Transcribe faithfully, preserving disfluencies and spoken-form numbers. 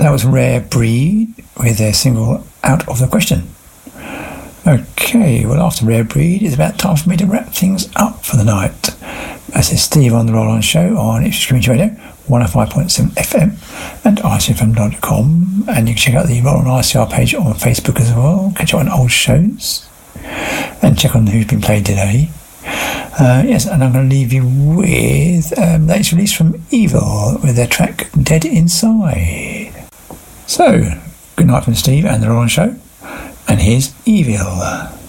That was Rare Breed with their single Out of the Question. Okay, well, after Rare Breed, it's about time for me to wrap things up for the night. This is Steve on the Roll On Show on Ipswich Community Radio, one oh five point seven F M and I C F M dot com. And you can check out the Roll On I C R page on Facebook as well. Catch up on old shows and check on who's been played today. Uh, yes, and I'm going to leave you with um, the latest release from Evil with their track Dead Inside. So, good night from Steve and the Roll On Show. And here's Evil.